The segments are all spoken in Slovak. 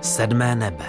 Sedmé nebe.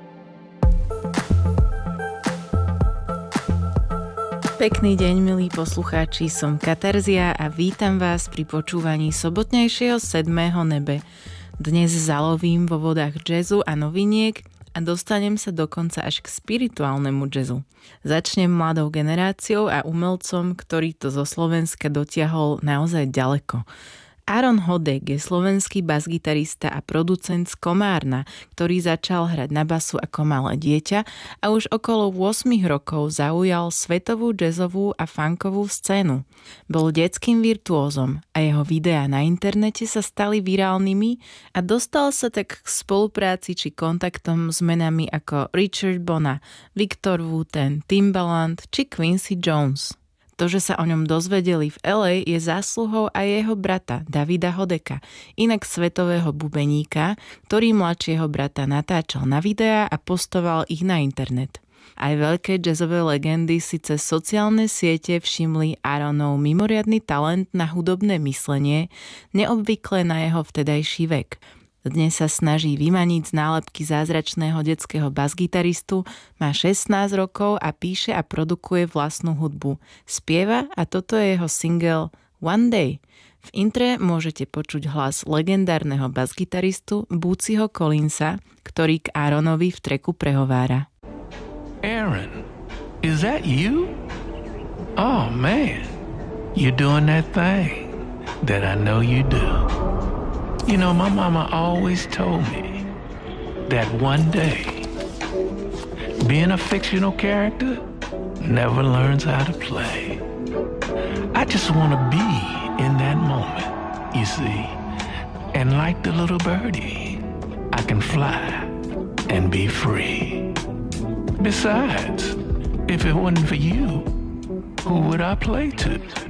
Pekný deň, milí poslucháči, som Katarzia a vítam vás pri počúvaní sobotnejšieho Sedmého nebe. Dnes zalovím vo vodách jazzu a noviniek a dostanem sa dokonca až k spirituálnemu jazzu. Začnem mladou generáciou a umelcom, ktorý to zo Slovenska dotiahol naozaj ďaleko. Áron Hodek je slovenský basgitarista a producent z Komárna, ktorý začal hrať na basu ako malé dieťa a už okolo 8 rokov zaujal svetovú jazzovú a funkovú scénu. Bol detským virtuózom a jeho videá na internete sa stali virálnymi a dostal sa tak k spolupráci či kontaktom s menami ako Richard Bona, Victor Wooten, Timbaland či Quincy Jones. To, že sa o ňom dozvedeli v LA, je zásluhou aj jeho brata Davida Hodeka, inak svetového bubeníka, ktorý mladšieho brata natáčal na videá a postoval ich na internet. Aj veľké jazzové legendy si cez sociálne siete všimli Aaronov mimoriadny talent na hudobné myslenie, neobvyklé na jeho vtedajší vek. Dnes sa snaží vymaniť z nálepky zázračného detského basgitaristu, má 16 rokov a píše a produkuje vlastnú hudbu. Spieva a toto je jeho single One Day. V intre môžete počuť hlas legendárneho basgitaristu Bootsyho Collinsa, ktorý k Aaronovi v treku prehovára. Aaron, is that you? Oh man, you're doing that thing that I know you do. You know, my mama always told me that one day, being a fictional character never learns how to play. I just want to be in that moment, you see. And like the little birdie, I can fly and be free. Besides, if it wasn't for you, who would I play to?